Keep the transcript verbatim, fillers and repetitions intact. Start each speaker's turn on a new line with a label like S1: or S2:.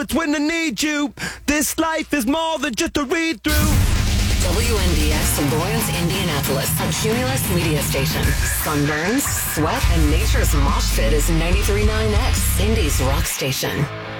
S1: it's when I need you. This life is more than just a read-through.
S2: W N D X Lawrence, Indianapolis, a Cumulus media station. Sunburns, sweat, and nature's mosh pit is ninety-three point nine X, Indy's rock station.